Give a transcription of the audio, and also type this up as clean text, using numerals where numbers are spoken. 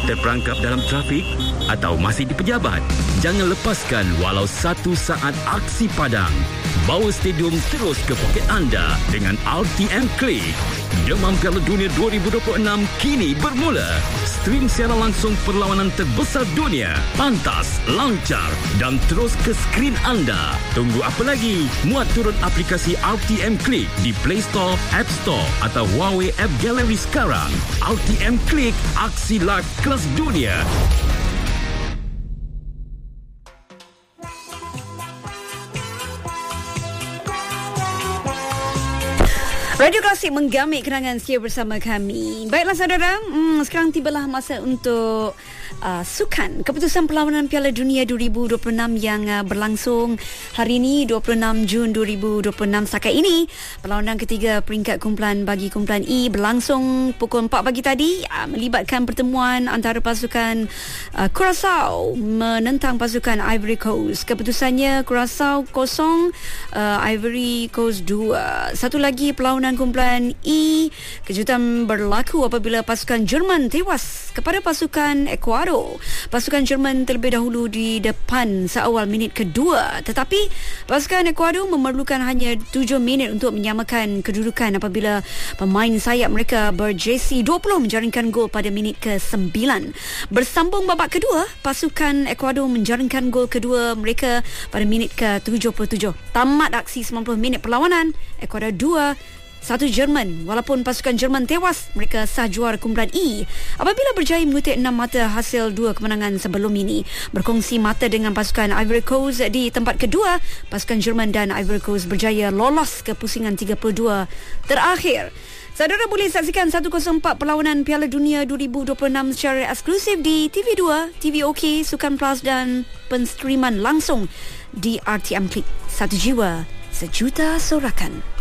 Terperangkap dalam trafik atau masih di pejabat? Jangan lepaskan walau 1 saat aksi padang. Bawa stadium terus ke poket anda dengan RTM Click. Demam Piala Dunia 2026 kini bermula. Stream siaran langsung perlawanan terbesar dunia. Pantas, lancar dan terus ke skrin anda. Tunggu apa lagi? Muat turun aplikasi RTM Click di Play Store, App Store atau Huawei App Gallery sekarang. RTM Click, aksi live kelas dunia. Radio Klasik menggamit kenangan setia bersama kami. Baiklah saudara, sekarang tibalah masa untuk sukan keputusan perlawanan Piala Dunia 2026 yang berlangsung hari ini 26 Jun 2026. Setakat ini perlawanan ketiga peringkat kumpulan bagi kumpulan E berlangsung pukul 4 pagi tadi, melibatkan pertemuan antara pasukan Curaçao menentang pasukan Ivory Coast. Keputusannya Curaçao 0, Ivory Coast 2. Satu lagi perlawanan kumpulan E, kejutan berlaku apabila pasukan Jerman tewas kepada pasukan Ecuador. Pasukan Jerman terlebih dahulu di depan seawal minit kedua, tetapi pasukan Ecuador memerlukan hanya 7 minit untuk menyamakan kedudukan apabila pemain sayap mereka berjersey 20 menjaringkan gol pada minit ke-9. Bersambung babak kedua, pasukan Ecuador menjaringkan gol kedua mereka pada minit ke-77. Tamat aksi 90 minit perlawanan, Ecuador 2-1 Jerman. Walaupun pasukan Jerman tewas, mereka sah juara kumpulan E apabila berjaya mengutip 6 mata hasil 2 kemenangan sebelum ini. Berkongsi mata dengan pasukan Ivory Coast di tempat kedua, pasukan Jerman dan Ivory Coast berjaya lolos ke pusingan 32 terakhir. Saudara boleh saksikan 104 perlawanan Piala Dunia 2026 secara eksklusif di TV2, TV OK, Sukan Plus dan penstreaman langsung di RTM Click. Satu jiwa, sejuta sorakan.